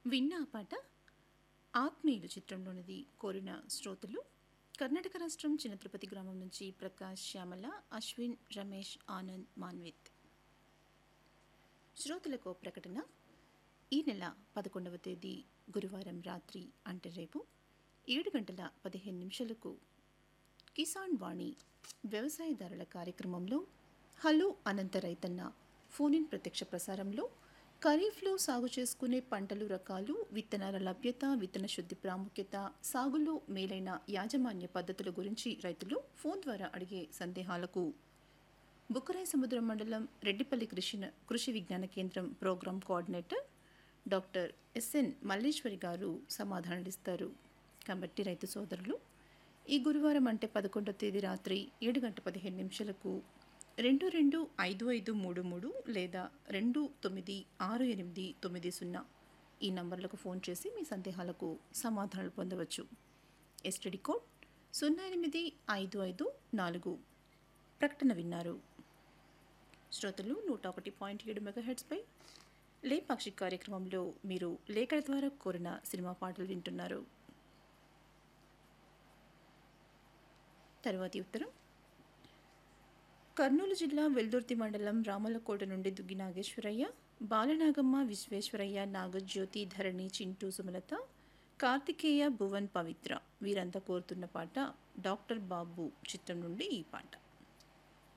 విన్న ఆ పాట ఆత్మీయులు చిత్రంలోనిది కోరిన శ్రోతలు కర్ణాటక రాష్ట్రం చిన్న తిరుపతి గ్రామం నుంచి ప్రకాష్, శ్యామల, అశ్విన్, రమేష్, ఆనంద్, మాన్విత్. శ్రోతలకు ఓ ప్రకటన. ఈ నెల 11వ తేదీ గురువారం రాత్రి అంటే రేపు 7 గంటల 15 నిమిషాలకు కిసాన్ వాణి వ్యవసాయదారుల కార్యక్రమంలో హలో అనంత రైతన్న ఫోన్ ఇన్ ప్రత్యక్ష ప్రసారంలో ఖరీఫ్లో సాగు చేసుకునే పంటలు రకాలు, విత్తనాల లభ్యత, విత్తన శుద్ధి ప్రాముఖ్యత, సాగులో మేలైన యాజమాన్య పద్ధతుల గురించి రైతులు ఫోన్ ద్వారా అడిగే సందేహాలకు బుక్కరాయ సముద్రం మండలం రెడ్డిపల్లి కృషి విజ్ఞాన కేంద్రం programme coordinator doctor SN Malleswari గారు సమాధానాలిస్తారు. కాబట్టి రైతు సోదరులు ఈ గురువారం అంటే 11వ తేదీ రాత్రి 7 గంటల 15 నిమిషాలకు 225533 లేదా 296890 ఈ నంబర్లకు ఫోన్ చేసి మీ సందేహాలకు సమాధానాలు పొందవచ్చు. STD code 08554. ప్రకటన విన్నారు. శ్రోతలు 101.7 మెగాహెర్ట్జ్పై లేపాక్షి కార్యక్రమంలో మీరు లేఖల ద్వారా కోరిన సినిమా పాటలు వింటున్నారు. తర్వాతి ఉత్తరం. కర్నూలు జిల్లా వెల్దుర్తి మండలం రామలకోట నుండి దుగ్గి నాగేశ్వరయ్య, బాలనాగమ్మ, విశ్వేశ్వరయ్య, నాగజ్యోతి, ధరణి, చింటూ, సుమలత, కార్తికేయ, భువన్, పవిత్ర వీరంతా కోరుతున్న పాట డాక్టర్ బాబు చిత్రం నుండి ఈ పాట.